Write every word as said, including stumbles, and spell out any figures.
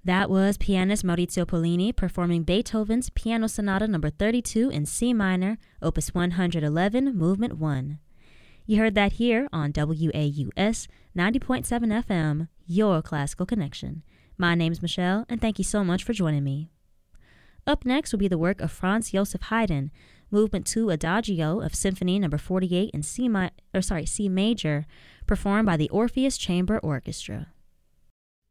That was pianist Maurizio Pollini performing Beethoven's Piano Sonata number thirty-two in C minor, opus one hundred eleven, movement one. You heard that here on W A U S ninety point seven F M, your classical connection. My name's Michelle, and thank you so much for joining me. Up next will be the work of Franz Joseph Haydn, movement two Adagio of Symphony number forty-eight in C mi- or sorry, C major, performed by the Orpheus Chamber Orchestra.